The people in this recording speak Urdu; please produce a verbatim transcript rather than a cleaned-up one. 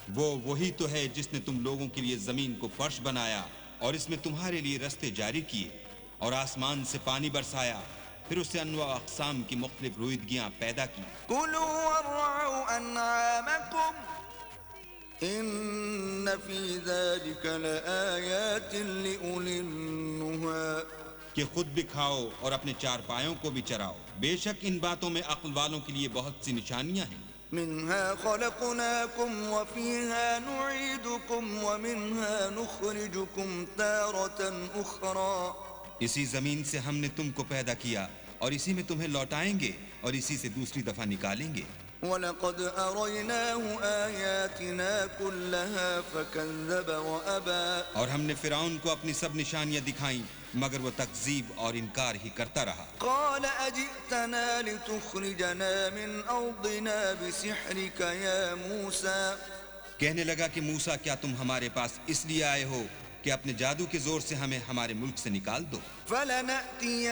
وہ وہی تو ہے جس نے تم لوگوں کے لیے زمین کو فرش بنایا اور اس میں تمہارے لیے رستے جاری کیے اور آسمان سے پانی برسایا، پھر اس سے انواع اقسام کی مختلف رویدگیاں پیدا کی۔ كلوا وارعوا أنعامكم إن في ذلك لآيات لأولي النهى۔ کہ خود بھی کھاؤ اور اپنے چار پایوں کو بھی چراؤ، بے شک ان باتوں میں عقل والوں کے لیے بہت سی نشانیاں ہیں۔ منها خلقناكم وفيها نعيدكم ومنها نخرجكم تارة أخرى۔ اسی زمین سے ہم نے تم کو پیدا کیا اور اسی میں تمہیں لوٹائیں گے اور اسی سے دوسری دفعہ نکالیں گے۔ وَلَقَدْ أَرَيْنَاهُ آيَاتِنَا كُلَّهَا فَكَذَّبَ وَأَبَى۔ اور ہم نے فرعون کو اپنی سب نشانیاں دکھائیں مگر وہ تکذیب اور انکار ہی کرتا رہا۔ قَالَ أَجِئْتَنَا لِتُخْرِجَنَا مِنْ أَرْضِنَا بِسِحْرِكَ يَا مُوسَى۔ کہنے لگا کہ موسیٰ کیا تم ہمارے پاس اس لیے آئے ہو کہ اپنے جادو کے زور سے ہمیں ہمارے ملک سے نکال دو؟ فَلَنَأْتِيَ